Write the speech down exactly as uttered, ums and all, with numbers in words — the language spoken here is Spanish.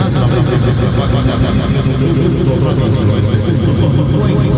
a través de nuestra página w w w punto radio suroeste punto com o en